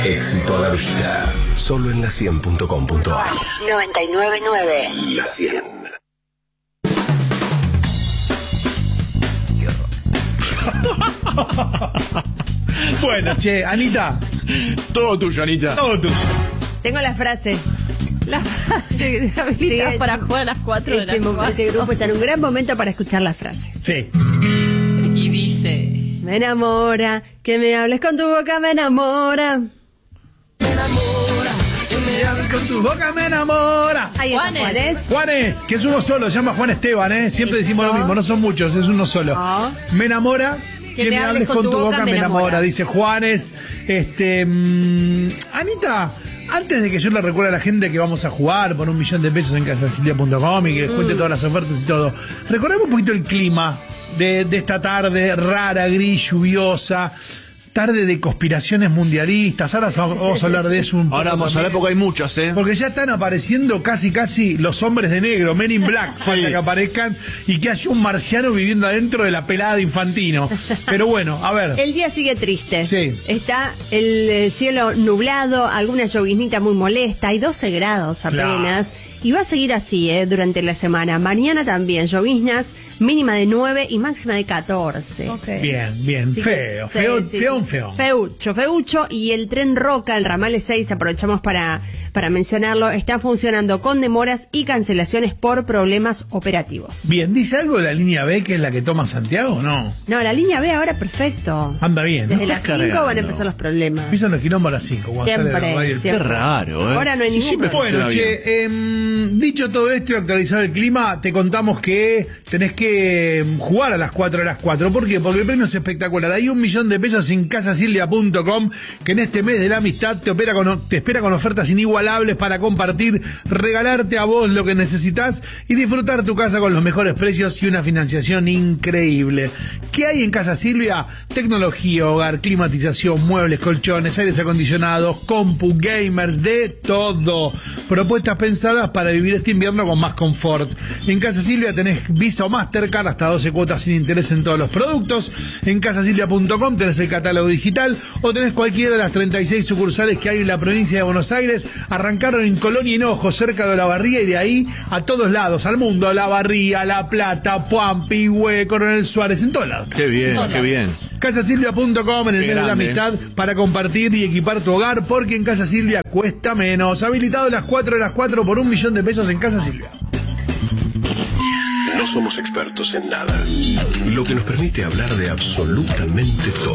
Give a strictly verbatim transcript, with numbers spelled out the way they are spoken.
Éxito a la vista. Solo en la cien punto com punto a r. noventa y nueve punto nueve. La cien. Bueno, che, Anita. Todo tuyo, Anita. Todo tuyo. Tengo la frase. La frase habilitada Sí, para jugar a las cuatro de la Este, mo- cuatro. este grupo está en un gran momento para escuchar la frase. Sí. Y dice... Me enamora, que me hables con tu boca, me enamora. Con tu boca me enamora. Ahí está Juanes. Juanes. Juanes, que es uno solo, se llama Juan Esteban, ¿eh? Siempre Eso. decimos lo mismo, no son muchos, es uno solo. No. Me enamora. Que me hables con tu boca, me enamora, dice Juanes. Este, mmm, Anita, antes de que yo le recuerde a la gente que vamos a jugar por un millón de pesos en casasilia punto com y que les cuente todas las ofertas y todo, recordemos un poquito el clima de, de esta tarde rara, gris, lluviosa. Tarde de conspiraciones mundialistas. Ahora vamos a hablar de eso un poco. Ahora vamos a hablar porque hay muchas, ¿eh? Porque ya están apareciendo casi casi los hombres de negro, Men in Black, falta que aparezcan y que haya un marciano viviendo adentro de la pelada de Infantino. Pero bueno, a ver. El día sigue triste. Sí. Está el eh, cielo nublado, alguna lloviznita muy molesta, hay doce grados apenas. Claro. Y va a seguir así eh, durante la semana. Mañana también lloviznas, mínima de nueve y máxima de catorce. Ok. Bien, bien, Sí, feo, sí, feo, sí, feón, sí. feo. Feucho, feucho. Y el tren Roca, el ramal seis, aprovechamos para, para mencionarlo, está funcionando con demoras y cancelaciones por problemas operativos. Bien, ¿dice algo de la línea B que es la que toma Santiago o no? No, la línea B ahora perfecto. Anda bien, ¿no? Desde las Estás cinco van a cargando. empezar los problemas. Empiezan los quilombos a las cinco. cuando sale de la Siempre, radio. Qué siempre. raro, ¿eh? Ahora no hay Sí, ningún siempre problema. Bueno, funciona bien. che, em, dicho todo esto y actualizado el clima, te contamos que tenés que em, jugar a las cuatro de las cuatro. ¿Por qué? Porque el premio es espectacular. Hay un millón de pesos en casasilvia punto com que en este mes de la amistad te, opera con, te espera con ofertas inigualables para compartir, regalarte a vos lo que necesitas y disfrutar tu casa con los mejores precios y una financiación increíble. ¿Qué hay en Casa Silvia? Tecnología, hogar, climatización, muebles, colchones, aires acondicionados, compu, gamers, de todo. Propuestas pensadas para vivir este invierno con más confort. En Casa Silvia tenés Visa o Mastercard, hasta doce cuotas sin interés en todos los productos. En casasilvia punto com tenés el catálogo digital o tenés cualquiera de las treinta y seis sucursales que hay en la provincia de Buenos Aires. Arrancaron en Colonia Hinojo, cerca de La Barría, y de ahí a todos lados, al mundo. La Barría, La Plata, Puampi, Hue, Coronel Suárez, en todos lados. Qué bien, qué bien. casasilvia punto com en el Qué mes de la grande. amistad para compartir y equipar tu hogar, porque en Casa Silvia cuesta menos. Habilitado las cuatro de las cuatro por un millón de pesos en Casa Silvia. No somos expertos en nada, lo que nos permite hablar de absolutamente todo.